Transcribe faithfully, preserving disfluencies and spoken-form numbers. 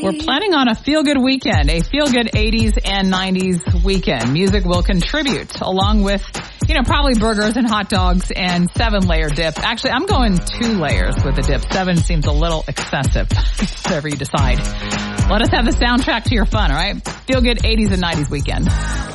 we're planning on a feel-good weekend, a feel-good eighties and nineties weekend. Music will contribute along with, you know, probably burgers and hot dogs and seven-layer dip. Actually, I'm going two layers with the dip. Seven seems a little excessive, whatever you decide. Let us have the soundtrack to your fun, all right? Feel-good eighties and nineties weekend.